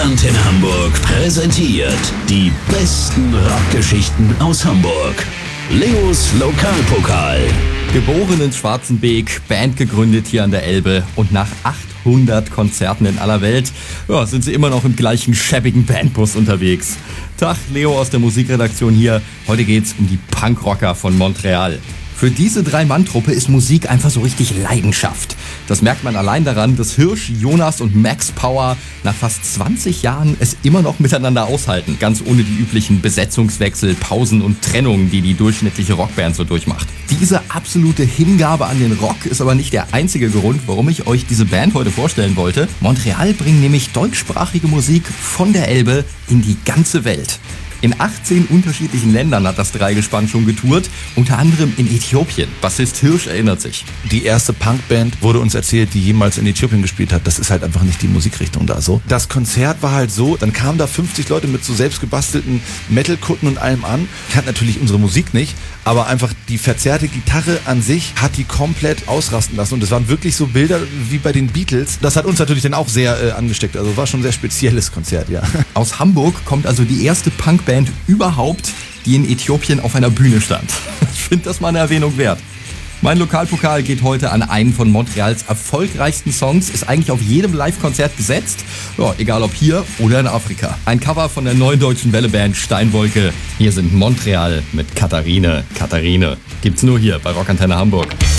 Antenne Hamburg präsentiert die besten Rockgeschichten aus Hamburg. Leos Lokalpokal. Geboren in Schwarzenbeek, Band gegründet hier an der Elbe und nach 800 Konzerten in aller Welt sind sie immer noch im gleichen schäbigen Bandbus unterwegs. Tag, Leo aus der Musikredaktion hier. Heute geht's um die Punkrocker von Montreal. Für diese 3-Mann-Truppe ist Musik einfach so richtig Leidenschaft. Das merkt man allein daran, dass Hirsch, Jonas und Max Power nach fast 20 Jahren es immer noch miteinander aushalten. Ganz ohne die üblichen Besetzungswechsel, Pausen und Trennungen, die die durchschnittliche Rockband so durchmacht. Diese absolute Hingabe an den Rock ist aber nicht der einzige Grund, warum ich euch diese Band heute vorstellen wollte. Montreal bringt nämlich deutschsprachige Musik von der Elbe in die ganze Welt. In 18 unterschiedlichen Ländern hat das Dreigespann schon getourt, unter anderem in Äthiopien. Bassist Hirsch erinnert sich. Die erste Punkband wurde uns erzählt, die jemals in Äthiopien gespielt hat. Das ist halt einfach nicht die Musikrichtung da so. Das Konzert war halt so, dann kamen da 50 Leute mit so selbst gebastelten Metal-Kutten und allem an. Kannten natürlich unsere Musik nicht, aber einfach die verzerrte Gitarre an sich hat die komplett ausrasten lassen. Und es waren wirklich so Bilder wie bei den Beatles. Das hat uns natürlich dann auch sehr angesteckt. Also war schon ein sehr spezielles Konzert, ja. Aus Hamburg kommt also die erste Punkband überhaupt, die in Äthiopien auf einer Bühne stand. Ich finde das mal eine Erwähnung wert. Mein Lokalpokal geht heute an einen von Montreals erfolgreichsten Songs, ist eigentlich auf jedem Live-Konzert gesetzt, egal ob hier oder in Afrika. Ein Cover von der neuen deutschen Welleband Steinwolke. Hier sind Montreal mit Katharine. Katharine. Gibt's nur hier bei Rockantenne Hamburg.